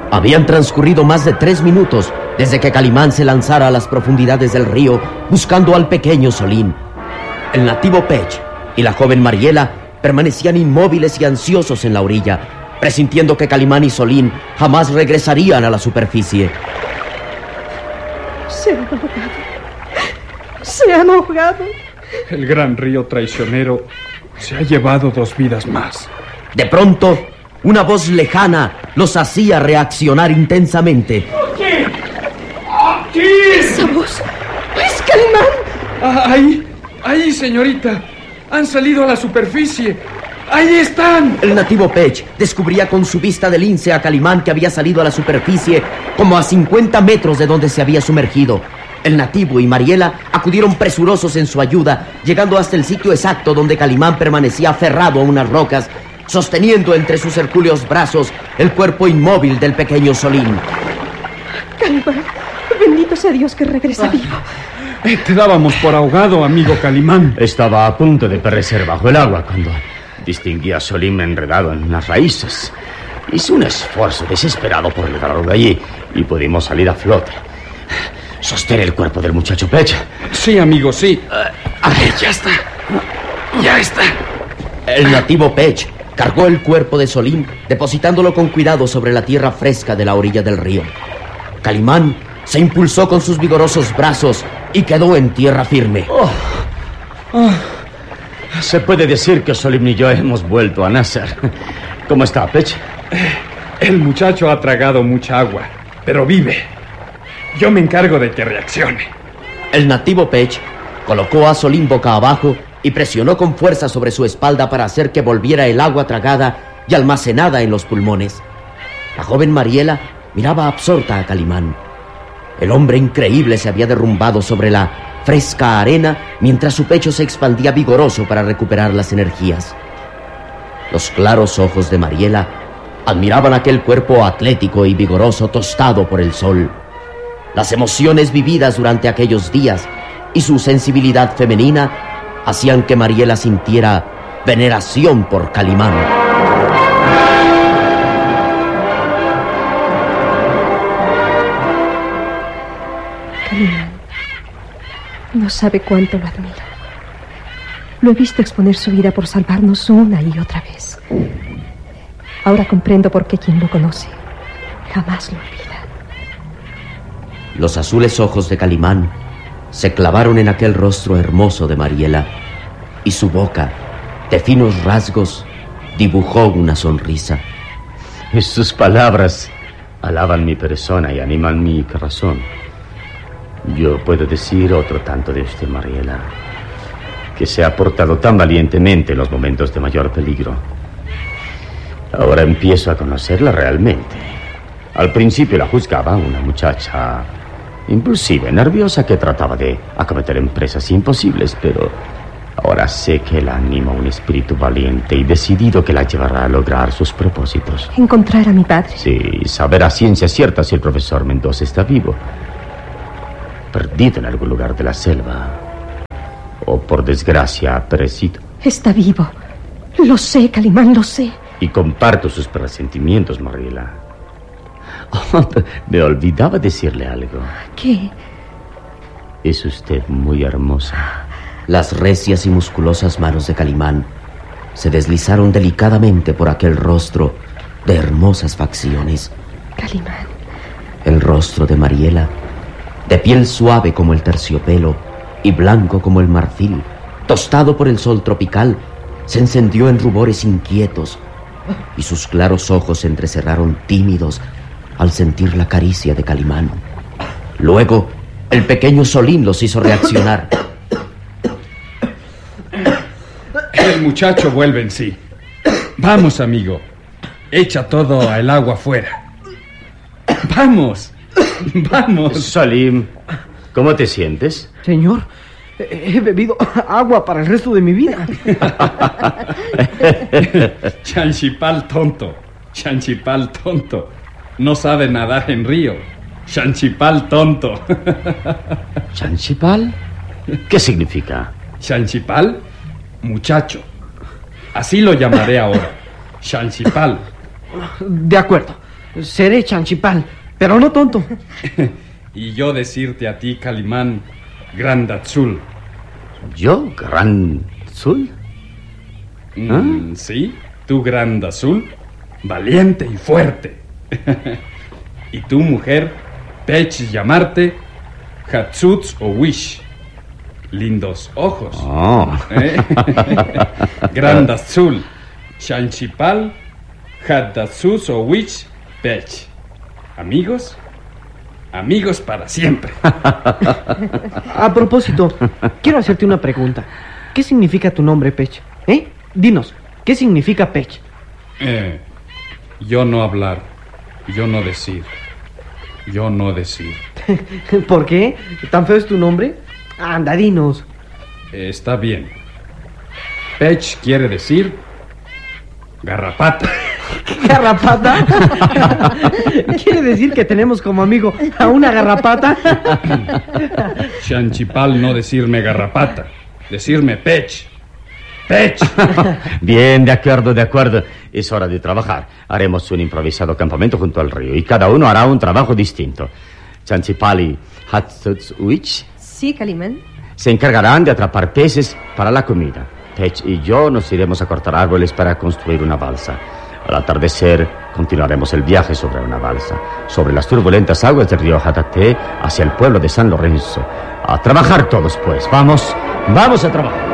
Habían transcurrido más de 3 minutos desde que Calimán se lanzara a las profundidades del río buscando al pequeño Solín. El nativo Pech y la joven Mariela permanecían inmóviles y ansiosos en la orilla, presintiendo que Calimán y Solín jamás regresarían a la superficie. Se han ahogado. Se han ahogado. El gran río traicionero se ha llevado 2 vidas más. De pronto, una voz lejana los hacía reaccionar intensamente. ¡Aquí! ¡Aquí! ¡Esa voz! ¡Es Calimán! ¡Ahí, señorita! ¡Han salido a la superficie! ¡Ahí están! El nativo Pech descubría con su vista de lince a Calimán, que había salido a la superficie como a 50 metros de donde se había sumergido. El nativo y Mariela acudieron presurosos en su ayuda, llegando hasta el sitio exacto donde Calimán permanecía aferrado a unas rocas, sosteniendo entre sus hercúleos brazos el cuerpo inmóvil del pequeño Solín. Calimán, bendito sea Dios que regresa vivo. Te dábamos por ahogado, amigo Calimán. Estaba a punto de perecer bajo el agua cuando distinguí a Solín enredado en las raíces. Hice un esfuerzo desesperado por librarlo de allí y pudimos salir a flote. Sostén el cuerpo del muchacho Pech. Sí, amigo, sí. Ya está. Ya está. El nativo Pech cargó el cuerpo de Solín, depositándolo con cuidado sobre la tierra fresca de la orilla del río. Calimán se impulsó con sus vigorosos brazos y quedó en tierra firme. Se puede decir que Solín y yo hemos vuelto a nacer. ¿Cómo está, Pech? El muchacho ha tragado mucha agua, pero vive. Yo me encargo de que reaccione. El nativo Pech colocó a Solín boca abajo y presionó con fuerza sobre su espalda para hacer que volviera el agua tragada y almacenada en los pulmones. La joven Mariela miraba absorta a Calimán. El hombre increíble se había derrumbado sobre la fresca arena mientras su pecho se expandía vigoroso para recuperar las energías. Los claros ojos de Mariela admiraban aquel cuerpo atlético y vigoroso tostado por el sol. Las emociones vividas durante aquellos días y su sensibilidad femenina hacían que Mariela sintiera veneración por Calimán. Calimán no sabe cuánto lo admiro. Lo he visto exponer su vida por salvarnos una y otra vez. Ahora comprendo por qué quien lo conoce jamás lo olvida. Los azules ojos de Calimán se clavaron en aquel rostro hermoso de Mariela y su boca, de finos rasgos, dibujó una sonrisa. Sus palabras alaban mi persona y animan mi corazón. Yo puedo decir otro tanto de usted, Mariela, que se ha portado tan valientemente en los momentos de mayor peligro. Ahora empiezo a conocerla realmente. Al principio la juzgaba una muchacha impulsiva, nerviosa, que trataba de acometer empresas imposibles, pero ahora sé que la anima un espíritu valiente y decidido que la llevará a lograr sus propósitos. Encontrar a mi padre. Sí, saber a ciencia cierta si el profesor Mendoza está vivo, perdido en algún lugar de la selva, o por desgracia ha perecido. Está vivo. Lo sé, Calimán, lo sé. Y comparto sus presentimientos, Mariela. Me olvidaba decirle algo. ¿Qué? Es usted muy hermosa. Las recias y musculosas manos de Calimán se deslizaron delicadamente por aquel rostro de hermosas facciones. Calimán. El rostro de Mariela, de piel suave como el terciopelo y blanco como el marfil, tostado por el sol tropical, se encendió en rubores inquietos y sus claros ojos se entrecerraron tímidos al sentir la caricia de Calimán. Luego, el pequeño Solín los hizo reaccionar. El muchacho vuelve en sí. Vamos, amigo. Echa todo el agua afuera. Vamos. Vamos. Salim, ¿cómo te sientes? Señor, he bebido agua para el resto de mi vida. Chanchipal tonto. Chanchipal tonto. No sabe nadar en río. Chanchipal tonto. ¿Chanchipal? ¿Qué significa? Chanchipal, muchacho. Así lo llamaré ahora. Chanchipal. De acuerdo. Seré Chanchipal, pero no tonto. Y yo decirte a ti, Calimán, Grandazul. ¿Yo, Gran Azul? Sí, tú, Grandazul, valiente y fuerte. Y tu mujer, Pech, llamarte Hatsutz o Wish. Lindos ojos. Oh. Grandazul, Chanchipal, Hatsutz o Wish, Pech. ¿Amigos? Amigos para siempre. A propósito, quiero hacerte una pregunta. ¿Qué significa tu nombre, Pech? Dinos, ¿qué significa Pech? Yo no hablar, yo no decir, yo no decir. ¿Por qué? ¿Tan feo es tu nombre? Anda, dinos. Está bien. Pech quiere decir garrapata. ¿Garrapata? ¿Quiere decir que tenemos como amigo a una garrapata? Chanchipal no decirme garrapata, decirme Pech. Pech. Bien, de acuerdo. Es hora de trabajar. Haremos un improvisado campamento junto al río y cada uno hará un trabajo distinto. Chanchipal y Hatsutswich Sí, Calimán. se encargarán de atrapar peces para la comida. Pech y yo nos iremos a cortar árboles para construir una balsa. Al atardecer continuaremos el viaje sobre una balsa, sobre las turbulentas aguas del río Hatate hacia el pueblo de San Lorenzo. A trabajar todos, pues. Vamos a trabajar.